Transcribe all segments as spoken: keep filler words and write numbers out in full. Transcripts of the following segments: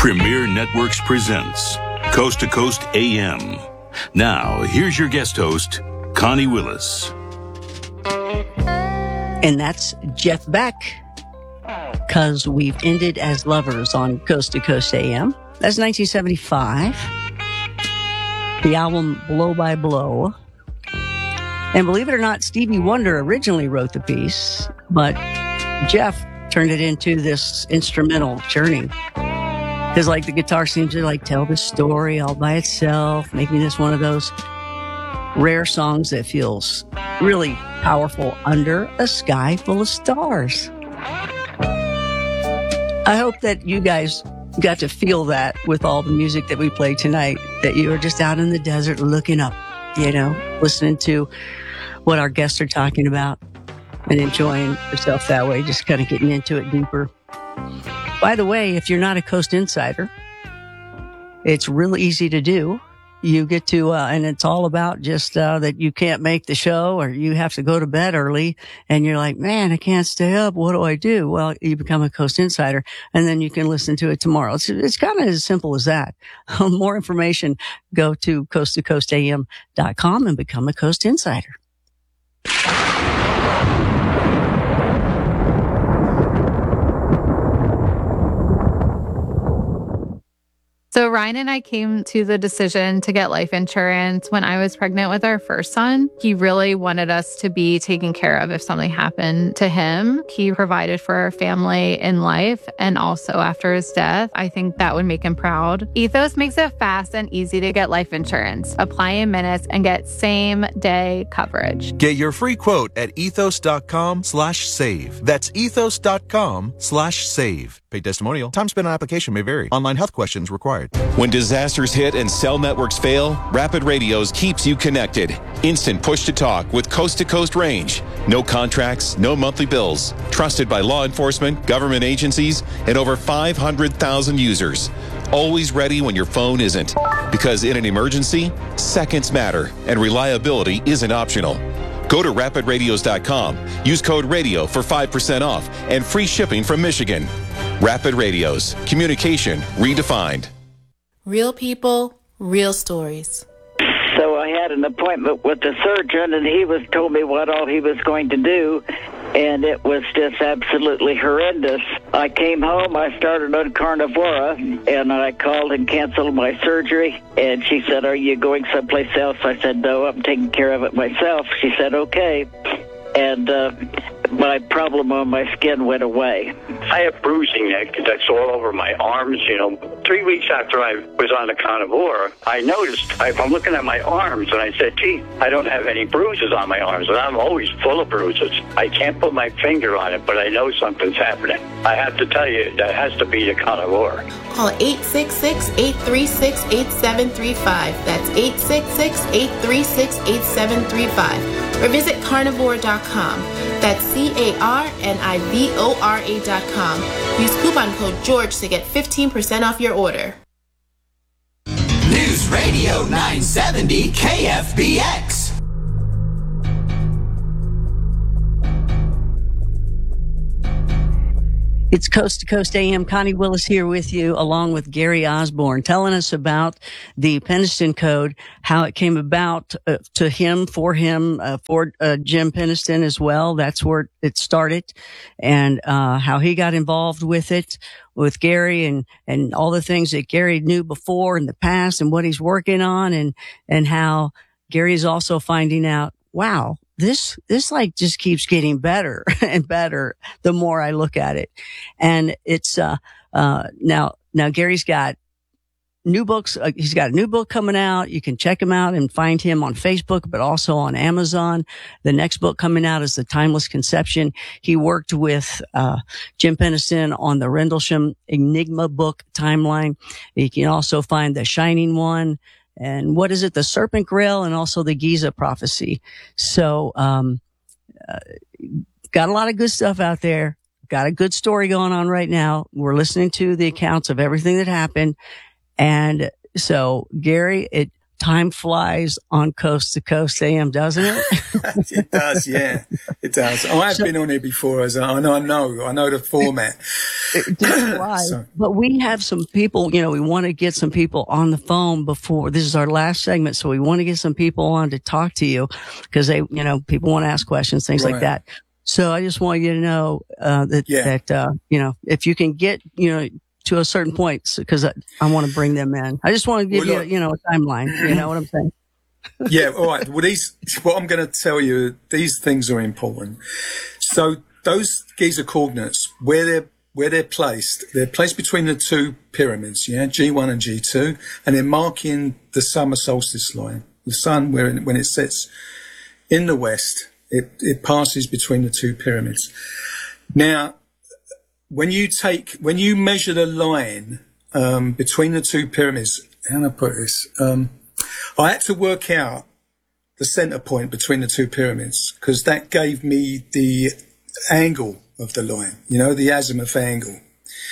Premier Networks presents Coast to Coast A M. Now, here's your guest host, Connie Willis. And that's Jeff Beck, because we've ended as lovers on Coast to Coast A M. That's nineteen seventy-five. The album Blow by Blow. And believe it or not, Stevie Wonder originally wrote the piece, but Jeff turned it into this instrumental journey. Because like the guitar seems to like tell the story all by itself, making this one of those rare songs that feels really powerful under a sky full of stars. I hope that you guys got to feel that with all the music that we played tonight, that you were just out in the desert looking up, you know, listening to what our guests are talking about and enjoying yourself that way, just kind of getting into it deeper. By the way, if you're not a Coast Insider, it's real easy to do. You get to, uh, and it's all about just, uh, that you can't make the show or you have to go to bed early and you're like, man, I can't stay up. What do I do? Well, you become a Coast Insider and then you can listen to it tomorrow. It's, it's kind of as simple as that. More information, go to coast to coast a m dot com and become a Coast Insider. So Ryan and I came to the decision to get life insurance when I was pregnant with our first son. He really wanted us to be taken care of if something happened to him. He provided for our family in life and also after his death. I think that would make him proud. Ethos makes it fast and easy to get life insurance. Apply in minutes and get same day coverage. Get your free quote at ethos.com slash save. That's ethos.com slash save. Paid testimonial. Time spent on application may vary. Online health questions required. When disasters hit and cell networks fail, Rapid Radios keeps you connected. Instant push-to-talk with coast-to-coast range. No contracts, no monthly bills. Trusted by law enforcement, government agencies, and over five hundred thousand users. Always ready when your phone isn't. Because in an emergency, seconds matter, and reliability isn't optional. Go to rapid radios dot com. Use code RADIO for five percent off and free shipping from Michigan. Rapid Radios. Communication redefined. Real people, real stories. So I had an appointment with the surgeon, and he was told me what all he was going to do, and it was just absolutely horrendous. I came home, I started on Carnivora, and I called and canceled my surgery, and she said, are you going someplace else? I said, no, I'm taking care of it myself. She said, okay. And uh, my problem on my skin went away. I have bruising neck that's all over my arms, you know. Three weeks after I was on the Carnivora, I noticed, I, I'm looking at my arms, and I said, gee, I don't have any bruises on my arms, and I'm always full of bruises. I can't put my finger on it, but I know something's happening. I have to tell you, that has to be the Carnivora. Call eight six six, eight three six, eight seven three five. That's eight six six, eight three six, eight seven three five. Or visit carnivore dot com. That's C A R N I V O R A dot com. Use coupon code George to get fifteen percent off your order. News Radio nine seventy K F B X. It's Coast to Coast A M. Connie Willis here with you, along with Gary Osborne, telling us about the Penniston Code, how it came about uh, to him, for him, uh, for uh, Jim Penniston as well. That's where it started, and uh how he got involved with it, with Gary, and and all the things that Gary knew before in the past, and what he's working on, and and how Gary's also finding out, wow, This, this like just keeps getting better and better the more I look at it. And it's, uh, uh, now, now Gary's got new books. Uh, he's got a new book coming out. You can check him out and find him on Facebook, but also on Amazon. The next book coming out is The Timeless Conception. He worked with, uh, Jim Penniston on the Rendlesham Enigma book timeline. You can also find The Shining One. And what is it? The Serpent Grail, and also the Giza Prophecy. So, um, uh, got a lot of good stuff out there. Got a good story going on right now. We're listening to the accounts of everything that happened. And so, Gary, it time flies on Coast to Coast A M, doesn't it? It does, yeah, it does. I have so, been on here before, as I know, I know, I know the format. It does fly, so. But we have some people, you know, we want to get some people on the phone before, this is our last segment, so we want to get some people on to talk to you, because they, you know, people want to ask questions, things right. like that. So I just want you to know, uh, that, yeah. that, uh, you know, if you can get, you know, to a certain point, because I, I want to bring them in. I just want to give well, you, you know, a timeline. You know what I'm saying? Yeah. All right. Well, these, what I'm going to tell you, these things are important. So those Giza coordinates, where they're, where they're placed, they're placed between the two pyramids, yeah, G one and G two, and they're marking the summer solstice line. The sun, where when it sets in the west, it, it passes between the two pyramids. Now, when you take, when you measure the line, um, between the two pyramids, how do I put this? Um, I had to work out the center point between the two pyramids, because that gave me the angle of the line, you know, the azimuth angle.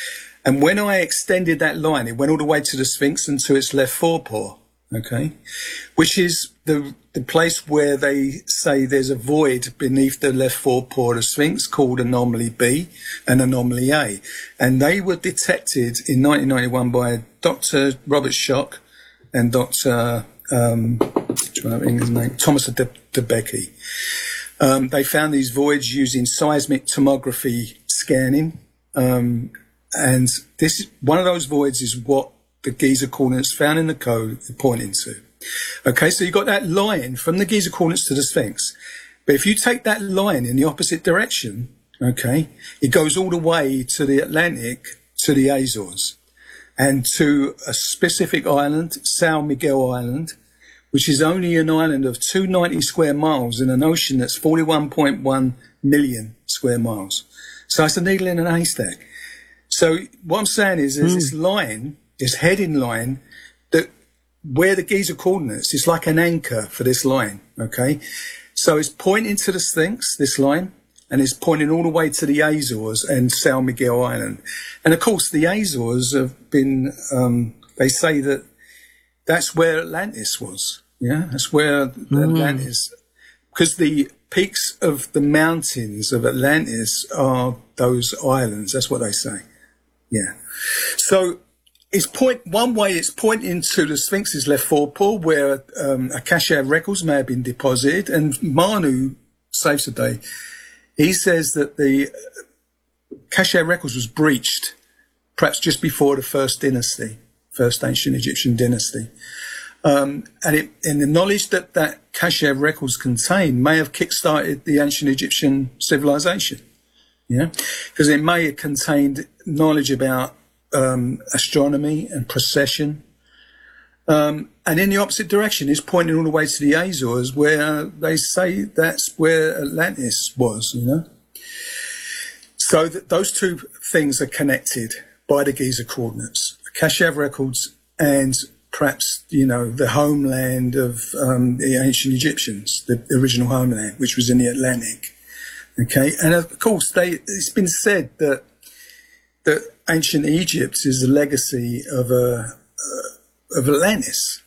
And when I extended that line, it went all the way to the Sphinx and to its left forepaw, okay, which is the the place where they say there's a void beneath the left forepaw of the Sphinx called anomaly B and anomaly A. And they were detected in nineteen ninety-one by Doctor Robert Schoch and Doctor Um, his name, Thomas de, de Becky. Um, they found these voids using seismic tomography scanning. Um, and this one of those voids is what the Giza coordinates found in the code are pointing to. Okay, so you got that line from the Giza coordinates to the Sphinx. But if you take that line in the opposite direction, okay, it goes all the way to the Atlantic, to the Azores, and to a specific island, São Miguel Island, which is only an island of two hundred ninety square miles in an ocean that's forty-one point one million square miles. So it's a needle in a haystack. So what I'm saying is there's mm. this line, this heading line, that where the Giza coordinates is like an anchor for this line, okay? So it's pointing to the Sphinx, this line, and it's pointing all the way to the Azores and São Miguel Island. And of course, the Azores have been, um, they say that that's where Atlantis was, yeah? That's where mm. Atlantis, because the peaks of the mountains of Atlantis are those islands, that's what they say, yeah. So, it's point one way. It's pointing to the Sphinx's left forepaw, where um, Akashic records may have been deposited. And Manu saves the day. He says that the Akashic records was breached, perhaps just before the first dynasty, first ancient Egyptian dynasty. Um, and, it, and the knowledge that that Akashic records contain may have kick-started the ancient Egyptian civilization. Yeah, because it may have contained knowledge about Um, astronomy and precession. Um, and in the opposite direction is pointing all the way to the Azores, where they say that's where Atlantis was, you know. So th- those two things are connected by the Giza coordinates, Akashic records and perhaps, you know, the homeland of um, the ancient Egyptians, the original homeland, which was in the Atlantic. Okay. And of course, they, it's been said that that ancient Egypt is the legacy of a uh, of Atlantis.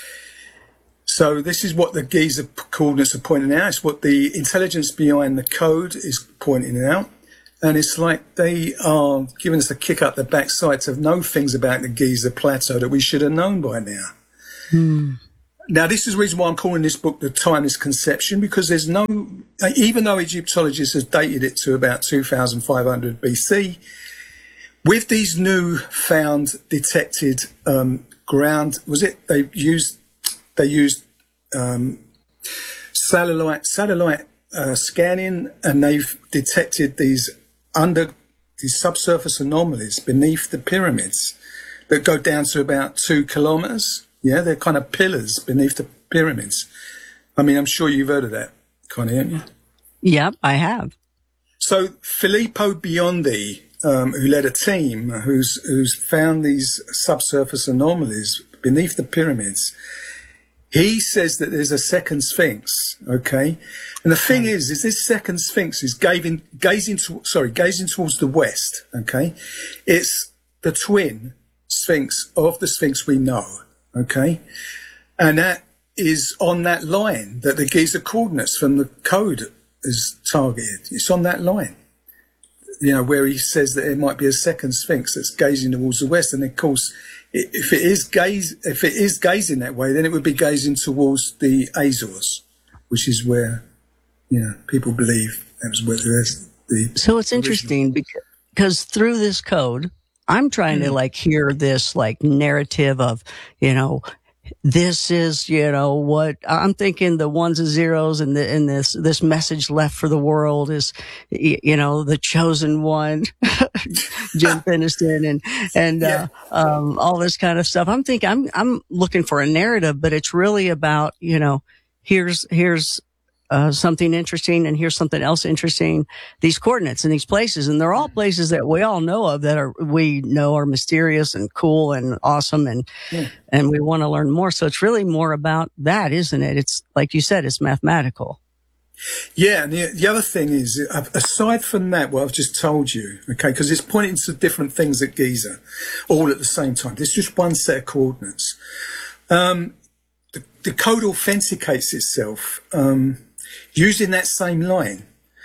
So this is what the Giza coordinates are pointing out. It's what the intelligence behind the code is pointing out. And it's like they are giving us a kick up the backside to know things about the Giza plateau that we should have known by now. Hmm. Now, this is the reason why I'm calling this book The Timeless Conception, because there's no, even though Egyptologists have dated it to about two thousand five hundred B C, with these new found detected um, ground, was it they used they used um, satellite satellite uh, scanning, and they've detected these under these subsurface anomalies beneath the pyramids that go down to about two kilometers. Yeah, they're kind of pillars beneath the pyramids. I mean, I'm sure you've heard of that, Connie, haven't you? Yep, I have. So Filippo Biondi, Um, who led a team who's who's found these subsurface anomalies beneath the pyramids. He says that there's a second Sphinx, okay? And the thing is, is this second Sphinx is gazing, gazing to, sorry, gazing towards the west, okay? It's the twin Sphinx of the Sphinx we know, okay? And that is on that line that the Giza coordinates from the code is targeted. It's on that line, you know, where he says that it might be a second sphinx that's gazing towards the west. And of course, if it is gaze, if it is gazing that way, then it would be gazing towards the Azores, which is where, you know, people believe that was where the, the so it's interesting because, because through this code, I'm trying mm. to like hear this like narrative of, you know, this is, you know, what I'm thinking the ones and zeros and the, and this, this message left for the world is, you know, the chosen one, Jim Penniston and, and, yeah. uh, um, all this kind of stuff. I'm thinking, I'm, I'm looking for a narrative, but it's really about, you know, here's, here's, Uh, something interesting, and here's something else interesting. These coordinates and these places, and they're all places that we all know of that are we know are mysterious and cool and awesome, and yeah. and we want to learn more. So it's really more about that, isn't it? It's like you said, it's mathematical. Yeah, and the, the other thing is, aside from that, what I've just told you, okay, because it's pointing to different things at Giza, all at the same time. There's just one set of coordinates. Um, the, the code authenticates itself. Um, using that same line.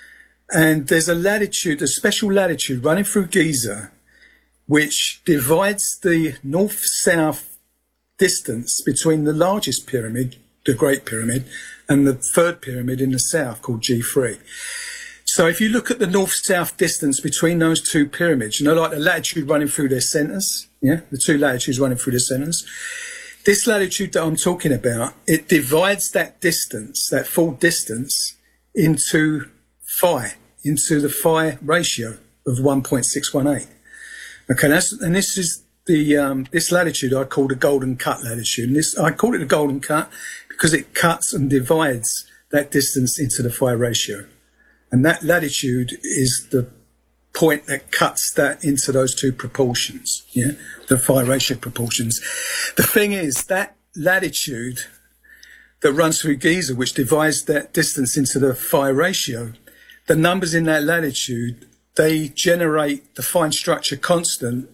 And there's a latitude, a special latitude running through Giza, which divides the north-south distance between the largest pyramid, the Great Pyramid, and the third pyramid in the south called G three. So if you look at the north-south distance between those two pyramids, you know, like the latitude running through their centers, yeah, the two latitudes running through their centers, this latitude that I'm talking about, it divides that distance, that full distance, into phi, into the phi ratio of one point six one eight. Okay, that's, and this is the um, this latitude I call the golden cut latitude. And this I call it the golden cut because it cuts and divides that distance into the phi ratio, and that latitude is the point that cuts that into those two proportions, yeah, the phi ratio proportions. The thing is, that latitude that runs through Giza, which divides that distance into the phi ratio, the numbers in that latitude, they generate the fine structure constant,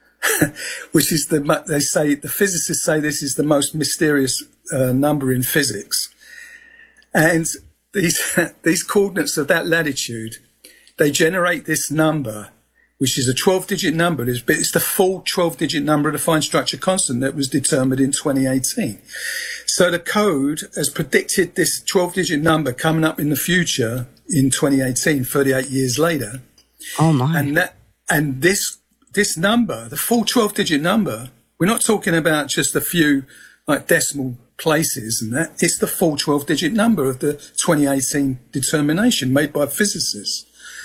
which is the, they say, the physicists say this is the most mysterious uh, number in physics. And these, these coordinates of that latitude, they generate this number, which is a twelve-digit number, but it's the full twelve-digit number of the fine structure constant that was determined in twenty eighteen. So the code has predicted this twelve-digit number coming up in the future in twenty eighteen, thirty-eight years later. Oh, my. And that, and this, this number, the full twelve-digit number, we're not talking about just a few, like, decimal places and that. It's the full twelve-digit number of the twenty eighteen determination made by physicists.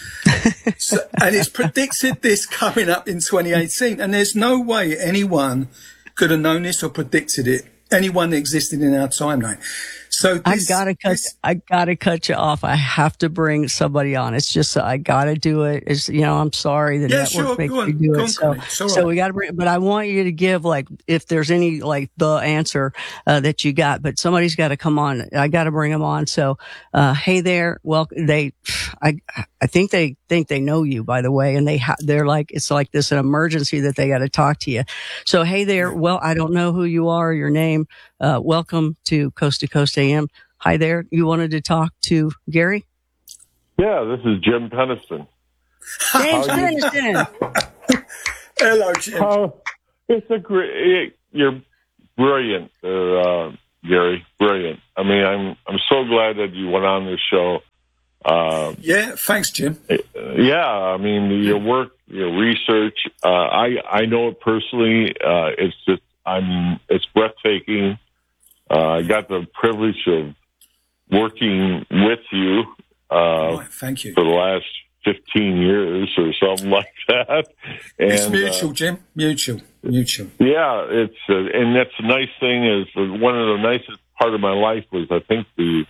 So, and it's predicted this coming up in twenty eighteen, and there's no way anyone could have known this or predicted it, anyone existing in our timeline. So this, I gotta cut. This, I gotta cut you off. I have to bring somebody on. It's just I gotta do it. It's you know I'm sorry the yeah, network sure, makes go on, me do go it. on, So so so we gotta bring. But I want you to give like if there's any like the answer uh, that you got. But somebody's got to come on. I got to bring them on. So uh, hey there. Well, they. I I think they think they know you, by the way, and they ha- they're like it's like this an emergency that they got to talk to you. So hey there. Well, I don't know who you are, or your name. Uh, welcome to Coast to Coast A M. Hi there. You wanted to talk to Gary? Yeah, this is Jim Penniston. James Penniston. Hello, Jim. How, it's a great. You're brilliant, uh, Gary. Brilliant. I mean, I'm I'm so glad that you went on this show. Uh, yeah, thanks, Jim. Yeah, I mean your work, your research. Uh, I I know it personally. Uh, it's just I'm. It's breathtaking. Uh, I got the privilege of working with you uh, right, thank you. for the last fifteen years or something like that. And, it's mutual, uh, Jim. Mutual. Mutual. Yeah, it's uh, and that's the nice thing is uh, one of the nicest part of my life was I think the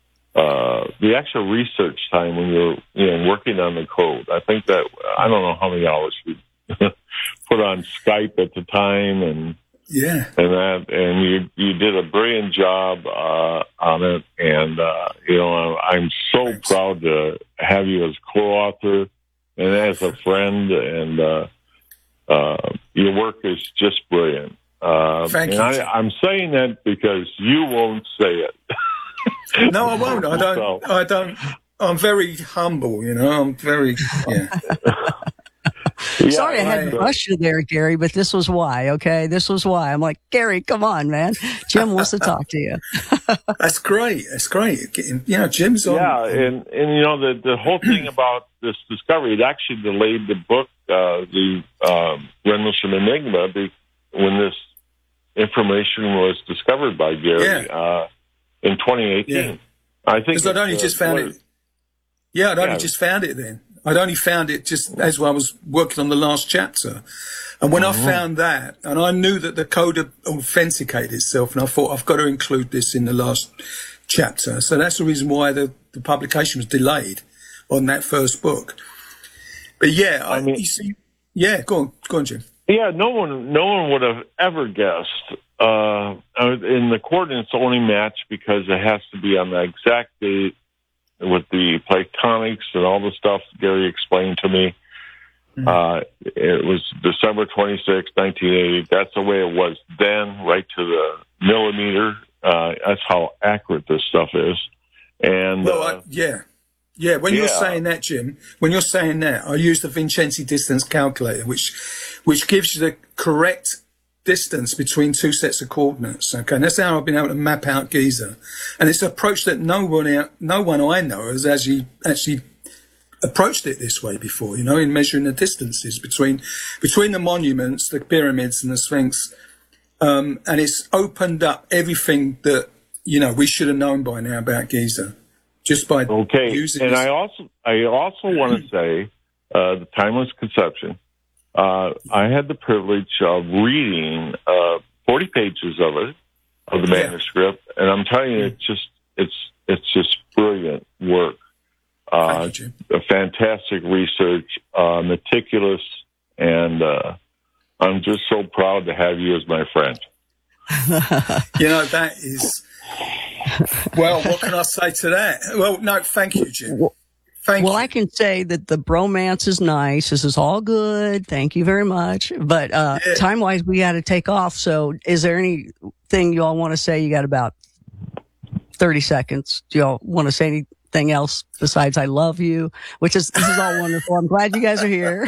uh, the actual research time when you're you know working on the code. I think that I don't know how many hours we put on Skype at the time and. Yeah, and that, and you you did a brilliant job uh, on it, and uh, you know I'm so Thanks. proud to have you as co-author and as a friend, and uh, uh, your work is just brilliant. Uh, Thank and you. I, I'm saying that because you won't say it. No, I won't. I don't. So. I don't. I'm very humble, you know. I'm very, yeah. Yeah, Sorry I had to right. rush you there, Gary, but this was why, okay? This was why. I'm like, Gary, come on, man. Jim wants to talk to you. That's great. That's great. Getting, you know, Jim's on. Yeah, and, and you know, the, the whole thing about this discovery, it actually delayed the book, uh, the um, Rendlesham Enigma, be, when this information was discovered by Gary Yeah. uh, in twenty eighteen. Yeah. I think Because I'd only uh, just found what- it. Yeah, I'd only Yeah. just found it then. I'd only found it just as I was working on the last chapter. And when Mm-hmm. I found that, and I knew that the code had authenticated itself, and I thought, I've got to include this in the last chapter. So that's the reason why the, the publication was delayed on that first book. But yeah, I, I mean- you see, yeah, go on, go on, Jim. Yeah, no one, no one would have ever guessed. Uh, in the coordinates only match because it has to be on the exact date with the Platonics and all the stuff Gary explained to me. Mm-hmm. Uh, it was December twenty-sixth, nineteen eighty. That's the way it was then, right to the millimeter. Uh, that's how accurate this stuff is. And Well, uh, I, yeah. Yeah, when you're Yeah. saying that, Jim, when you're saying that, I use the Vincenzi distance calculator, which which gives you the correct distance between two sets of coordinates. Okay, and that's how I've been able to map out Giza, and it's an approach that no one out, no one I know has actually actually approached it this way before. You know, in measuring the distances between between the monuments, the pyramids, and the Sphinx, um, and it's opened up everything that you know we should have known by now about Giza. Just by okay, using and this. I also I also want to say uh, the timeless conception. Uh, I had the privilege of reading uh, forty pages of it, of the Yeah. manuscript, and I'm telling you, it's just it's it's just brilliant work. Uh, Thank you, Jim. a fantastic research, uh, meticulous, and uh, I'm just so proud to have you as my friend. You know, that is, well, what can I say to that? Well, no, thank you, Jim. Well, Thank well, you. I can say that the bromance is nice. This is all good. Thank you very much. But uh, Yeah. time wise, we got to take off. So, is there anything you all want to say? You got about thirty seconds. Do y'all want to say anything else besides "I love you"? Which is this is all wonderful. I'm glad you guys are here.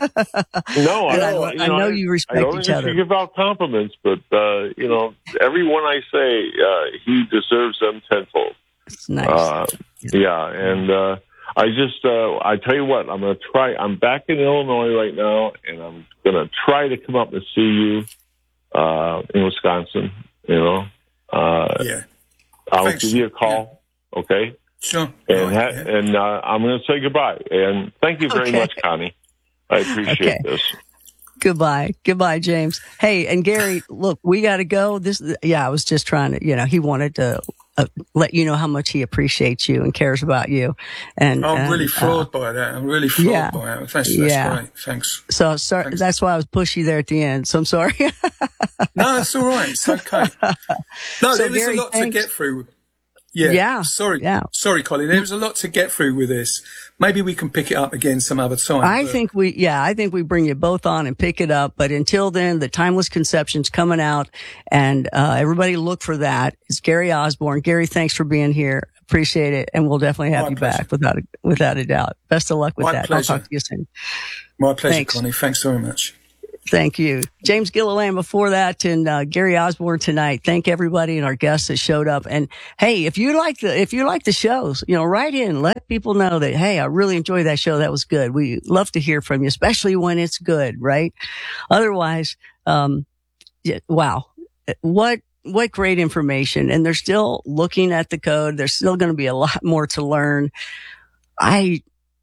No, And I, I, know, I you know, know, you I respect don't each usually other. give out compliments, but uh, you know, everyone I say, uh, he deserves them tenfold. It's nice. Uh, yeah, and uh, I just, uh, I tell you what, I'm going to try. I'm back in Illinois right now, and I'm going to try to come up and see you uh, in Wisconsin. You know, uh, Yeah, I'll Thanks. give you a call. Okay. sure. And Right, ha- yeah. and uh, I'm going to say goodbye. And thank you very Okay. much, Connie. I appreciate Okay. this. Goodbye. Goodbye, James. Hey, and Gary, look, we got to go. This, yeah, I was just trying to, you know, he wanted to uh, let you know how much he appreciates you and cares about you. And I'm and, really uh, floored by that. I'm really floored yeah. by it. That's, that's Yeah. great. Thanks. So sorry, Thanks. that's why I was pushy there at the end. So I'm sorry. No, it's all right. It's okay. No, So, there was Gary, a lot thanks. to get through. Yeah. Yeah, Sorry. yeah. Sorry, Colin. There was a lot to get through with this. Maybe we can pick it up again some other time. I but- think we, yeah, I think we bring you both on and pick it up. But until then, the Timeless Conception's coming out, and uh, everybody look for that. It's Gary Osborne. Gary, thanks for being here. Appreciate it, and we'll definitely have My you pleasure. back without a, without a doubt. Best of luck with My that. pleasure. I'll talk to you soon. My pleasure, Thanks. Connie. Thanks very much. Thank you. James Gilliland before that, and uh, Gary Osborne tonight. Thank everybody and our guests that showed up. And hey, if you like the, if you like the shows, you know, write in, let people know that, hey, I really enjoyed that show. That was good. We love to hear from you, especially when it's good, right? Otherwise, um, yeah, wow. What, what great information. And they're still looking at the code. There's still going to be a lot more to learn. I,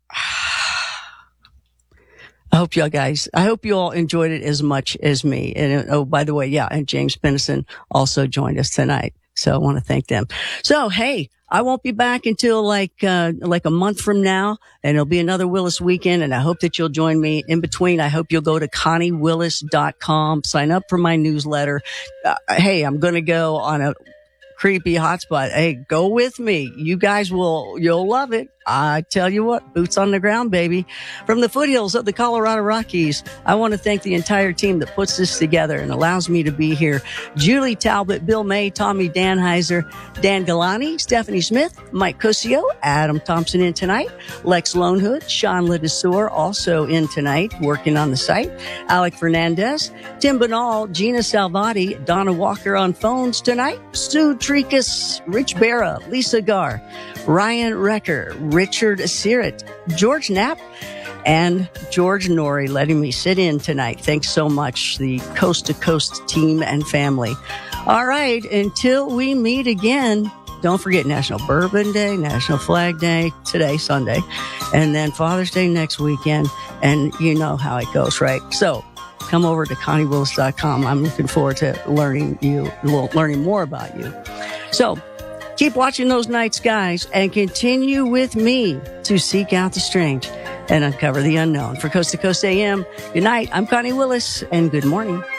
I hope y'all guys, I hope you all enjoyed it as much as me. And oh, by the way, yeah, and James Pennison also joined us tonight. So I want to thank them. So, hey, I won't be back until like, uh, like a month from now, and it'll be another Willis weekend. And I hope that you'll join me in between. I hope you'll go to connie willis dot com, sign up for my newsletter. Uh, hey, I'm going to go on a creepy hotspot. Hey, go with me. You guys will, you'll love it. I tell you what, boots on the ground, baby. From the foothills of the Colorado Rockies, I want to thank the entire team that puts this together and allows me to be here. Julie Talbot, Bill May, Tommy Danheiser, Dan Galani, Stephanie Smith, Mike Cusio, Adam Thompson in tonight, Lex Lonehood, Sean Ledesor also in tonight, working on the site, Alec Fernandez, Tim Banal, Gina Salvati, Donna Walker on phones tonight, Sue Tricus, Rich Barra, Lisa Garr, Ryan Recker, Richard Sirrett, George Knapp, and George Norrie letting me sit in tonight. Thanks so much, the Coast to Coast team and family. All right, until we meet again, don't forget National Bourbon Day, National Flag Day, today, Sunday, and then Father's Day next weekend, and you know how it goes, right? So come over to Connie Willis dot com. I'm looking forward to learning you, learning more about you. So keep watching those night skies and continue with me to seek out the strange and uncover the unknown. For Coast to Coast A M, good night. I'm Connie Willis, and good morning.